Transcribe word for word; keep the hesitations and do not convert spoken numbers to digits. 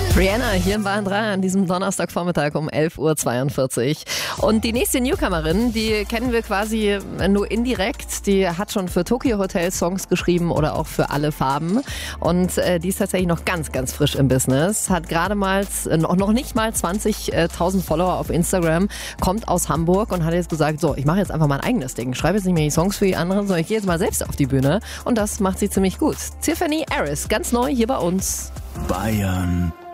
Rihanna hier im Bayern drei an diesem Donnerstagvormittag um elf Uhr zweiundvierzig. Und die nächste Newcomerin, die kennen wir quasi nur indirekt. Die hat schon für Tokyo Hotel Songs geschrieben oder auch für Alle Farben. Und äh, die ist tatsächlich noch ganz, ganz frisch im Business. Hat gerade mal, noch, noch nicht mal zwanzigtausend Follower auf Instagram. Kommt aus Hamburg und hat jetzt gesagt, so, ich mache jetzt einfach mein eigenes Ding. Ich schreibe jetzt nicht mehr die Songs für die anderen, sondern ich gehe jetzt mal selbst auf die Bühne. Und das macht sie ziemlich gut. Tiffany Harris, ganz neu hier bei uns. Bayern